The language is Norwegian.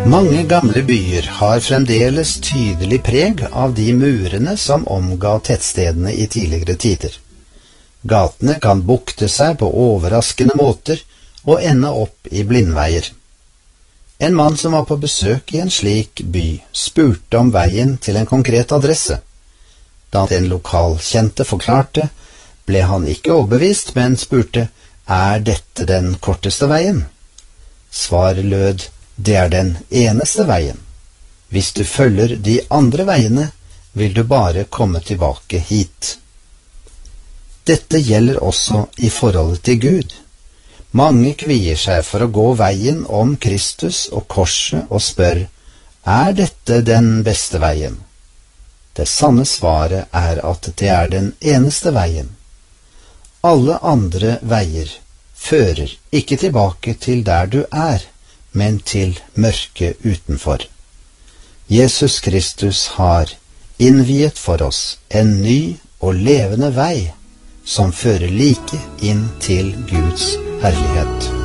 Mange gamle byer har fremdeles tydelig preg av de murene som omga tettstedene i tidligere tider. Gatene kan bukte seg på overraskende måter og ende opp i blindveier. En mann som var på besøk i en slik by, spurte om veien til en konkret adresse. Da den lokalkjente forklarte, ble han ikke overbevist, men spurte, er dette den korteste veien? Svaret lød, det er den eneste veien. Hvis du følger de andre veiene, vil du bare komme tilbake hit. Dette gjelder også i forholdet til Gud. Mange kvier seg for å gå veien om Kristus og korset og spør, er dette den beste veien? Det sanne svaret er at det er den eneste veien. Alle andre veier fører ikke tilbake til der du er, men til mørket utenfor. Jesus Kristus har innviet for oss en ny og levende vei som fører like inn til Guds herlighet.